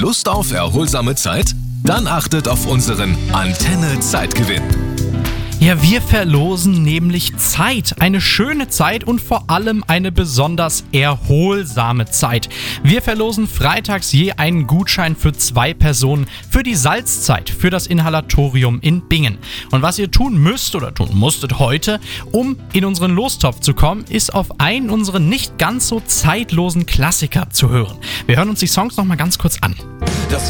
Lust auf erholsame Zeit? Dann achtet auf unseren Antenne-Zeitgewinn. Ja, wir verlosen nämlich Zeit. Eine schöne Zeit und vor allem eine besonders erholsame Zeit. Wir verlosen freitags je einen Gutschein für 2 Personen für die Salzzeit, für das Inhalatorium in Bingen. Und was ihr tun müsst oder tun musstet heute, um in unseren Lostopf zu kommen, ist auf einen unserer nicht ganz so zeitlosen Klassiker zu hören. Wir hören uns die Songs nochmal ganz kurz an.